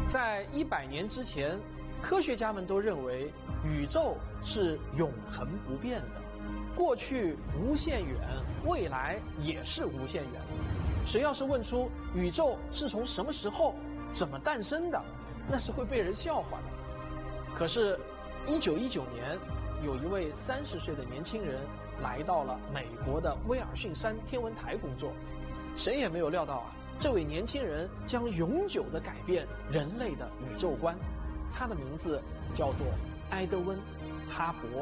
在100年之前，科学家们都认为宇宙是永恒不变的，过去无限远，未来也是无限远。谁要是问出宇宙是从什么时候、怎么诞生的，那是会被人笑话的。可是，1919年，有一位30岁的年轻人来到了美国的威尔逊山天文台工作，谁也没有料到啊，这位年轻人将永久地改变人类的宇宙观。他的名字叫做埃德温·哈勃。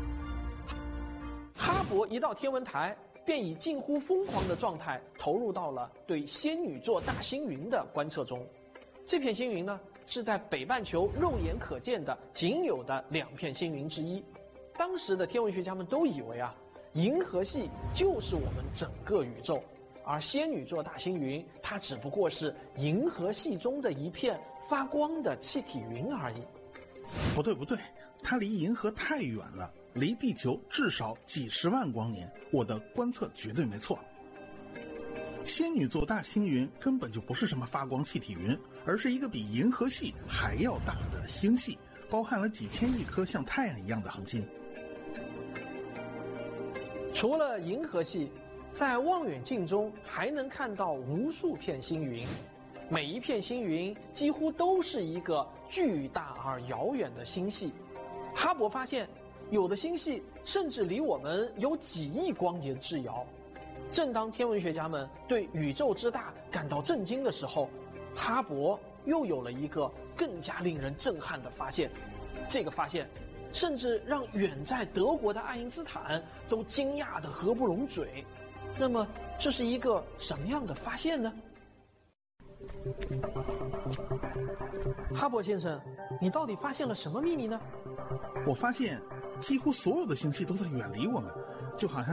哈勃一到天文台，便以近乎疯狂的状态投入到了对仙女座大星云的观测中。这片星云呢，是在北半球肉眼可见的仅有的2片星云之一。当时的天文学家们都以为啊，银河系就是我们整个宇宙，而仙女座大星云它只不过是银河系中的一片发光的气体云而已。 不对，它离银河太远了，离地球至少几十万光年，我的观测绝对没错。仙女座大星云根本就不是什么发光气体云，而是一个比银河系还要大的星系，包含了几千亿颗像太阳一样的恒星。 除了银河系，在望远镜中还能看到无数片星云，每一片星云几乎都是一个巨大而遥远的星系。哈勃发现，有的星系甚至离我们有几亿光年之遥。正当天文学家们对宇宙之大感到震惊的时候，哈勃又有了一个更加令人震撼的发现。这个发现甚至让远在德国的爱因斯坦都惊讶得合不拢嘴。那么这是一个什么样的发现呢？哈勃先生，你到底发现了什么秘密呢？ 我发现几乎所有的星系都在远离我们，就好像